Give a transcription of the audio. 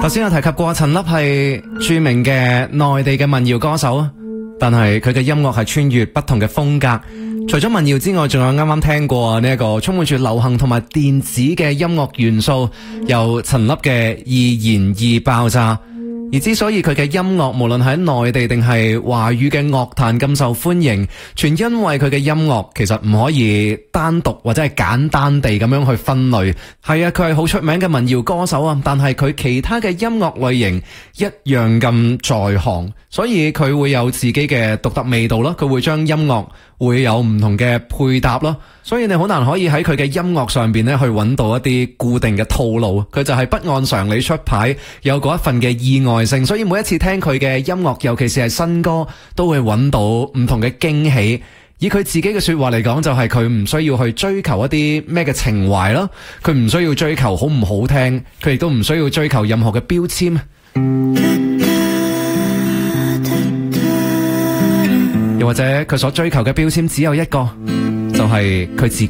頭先有提及過陳粒係著名嘅內地嘅民謠歌手啊，但係佢嘅音樂係穿越不同嘅風格。除咗民謠之外，仲有啱啱聽過呢一個充滿住流行同埋電子嘅音樂元素，由陳粒嘅易燃易爆炸。而之所以佢嘅音樂無論喺內地定係華語嘅樂壇咁受歡迎，全因為佢嘅音樂其實唔可以單獨或者係簡單地咁樣去分類。係啊，佢係好出名嘅民謠歌手啊，但係佢其他嘅音樂類型一樣咁在行，所以佢會有自己嘅獨特味道咯。佢會將音樂會有唔同嘅配搭咯，所以你好難可以喺佢嘅音樂上邊咧去揾到一啲固定嘅套路。佢就係不按常理出牌，有嗰一份嘅意外性，所以每一次聽佢嘅音樂，尤其是係新歌，都會揾到唔同嘅驚喜。以佢自己嘅說話嚟講，就係佢唔需要去追求一啲咩嘅情懷咯，佢唔需要追求好唔好聽，佢亦都唔需要追求任何嘅標籤。又或者佢所追求嘅標籤只有一個，就係佢自己。